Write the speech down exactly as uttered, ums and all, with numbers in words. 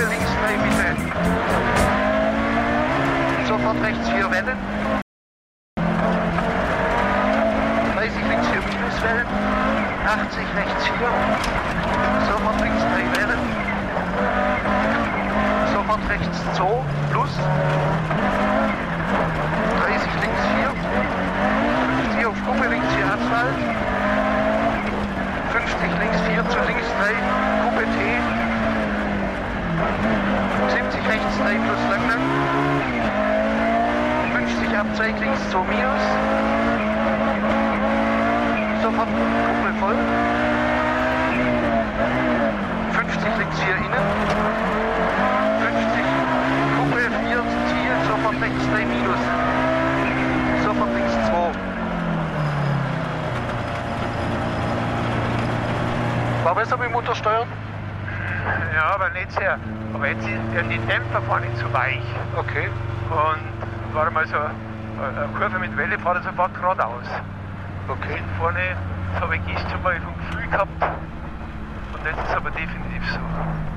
links drei bitte. Sofort rechts vier Wellen. dreißig links vier Minuswellen. achtzig rechts vier. Sofort links drei Wellen. Sofort rechts zwei plus. dreißig links vier. fünfzig auf Kuppe links vier Asphalt. fünfzig links vier zu links drei Kuppe T. siebzig rechts drei plus Langlang. fünfzig Abzweig links zwei minus. Sofort Kuppe voll. fünfzig links vier innen. fünfzig Kuppe vier Ziel, sofort rechts drei minus. Sofort links zwei. War besser mit dem Motorsteuern? Ja, aber nicht sehr. Aber jetzt werden die Dämpfer vorne zu weich. Okay. Und war mal so eine Kurve mit Welle, fahrt er sofort geradeaus. Okay. Und vorne, das habe ich gestern mal vom Gefühl gehabt. Und jetzt ist es aber definitiv so.